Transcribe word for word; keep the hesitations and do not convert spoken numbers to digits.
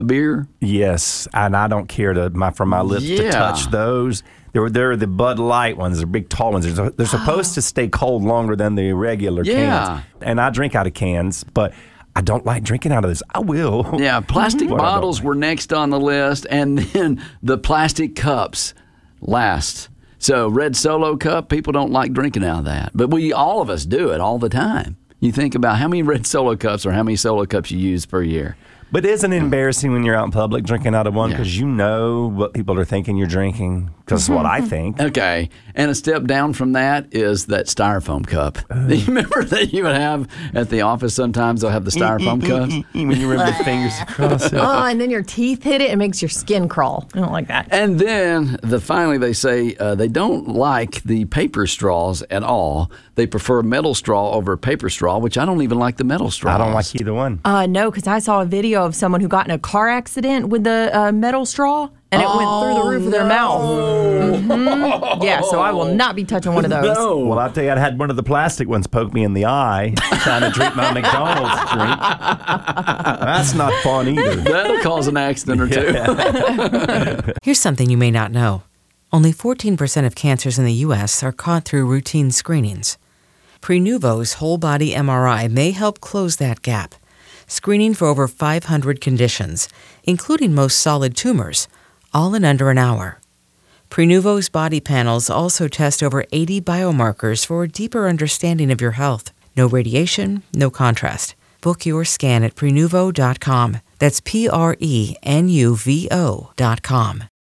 beer? Yes, and I don't care to my for my lips Yeah. to touch those. They're, they're the Bud Light ones. They're big, tall ones. They're, they're supposed to stay cold longer than the regular Yeah. cans. And I drink out of cans, but I don't like drinking out of this. I will. Yeah, plastic But I don't bottles like- were next on the list, and then the plastic cups last. So Red Solo cup, people don't like drinking out of that. But we, all of us do it all the time. You think about how many Red Solo cups or how many Solo cups you use per year. But isn't it embarrassing when you're out in public drinking out of one Yeah. because you know what people are thinking you're drinking? Because it's what I think. Okay, and a step down from that is that styrofoam cup. Do you remember that you would have at the office sometimes? They'll have the styrofoam cups. When you rub the fingers across it. Oh, and then your teeth hit it and makes your skin crawl. I don't like that. And then the finally they say uh, they don't like the paper straws at all. They prefer metal straw over paper straw, which I don't even like the metal straw. I don't like either one. Uh, no, because I saw a video of someone who got in a car accident with the uh, metal straw, and it went through the roof of their mouth. Mhm. Yeah, so I will not be touching one of those. No. Well, I'll tell you, I had one of the plastic ones poke me in the eye trying to drink my McDonald's drink. That's not fun either. That'll cause an accident or two. Here's something you may not know. Only fourteen percent of cancers in the U S are caught through routine screenings. Prenuvo's whole body M R I may help close that gap, screening for over five hundred conditions, including most solid tumors, all in under an hour. Prenuvo's body panels also test over eighty biomarkers for a deeper understanding of your health. No radiation, no contrast. Book your scan at Prenuvo dot com. That's P R E N U V O dot com.